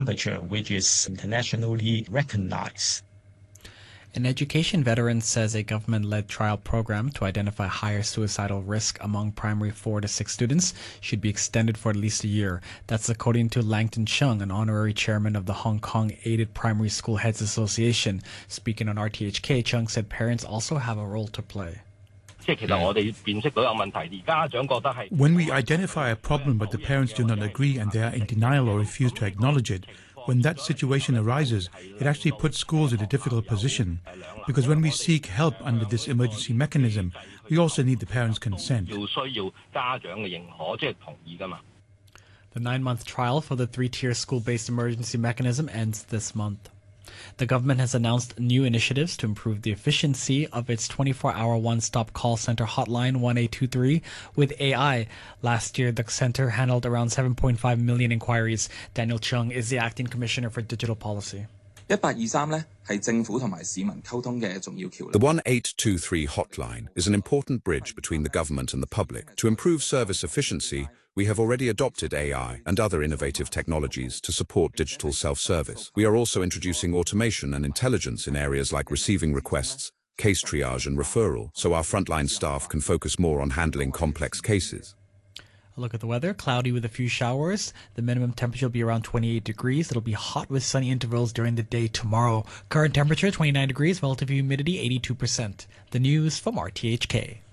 temperature, which is internationally recognized. An education veteran says a government-led trial program to identify higher suicidal risk among primary 4 to 6 students should be extended for at least a year. That's according to Langton Chung, an honorary chairman of the Hong Kong Aided Primary School Heads Association. Speaking on RTHK, Chung said parents also have a role to play. When we identify a problem but the parents do not agree and they are in denial or refuse to acknowledge it, when that situation arises, it actually puts schools in a difficult position. Because when we seek help under this emergency mechanism, we also need the parents' consent. The 9-month trial for the 3-tier school-based emergency mechanism ends this month. The government has announced new initiatives to improve the efficiency of its 24-hour one-stop call center hotline 1823 with AI. Last year, the center handled around 7.5 million inquiries. Daniel Chung is the acting commissioner for digital policy. The 1823 hotline is an important bridge between the government and the public. To improve service efficiency, we have already adopted AI and other innovative technologies to support digital self-service. We are also introducing automation and intelligence in areas like receiving requests, case triage and referral, so our frontline staff can focus more on handling complex cases. A look at the weather. Cloudy with a few showers. The minimum temperature will be around 28 degrees. It'll be hot with sunny intervals during the day tomorrow. Current temperature 29 degrees. Relative humidity 82%. The news from RTHK.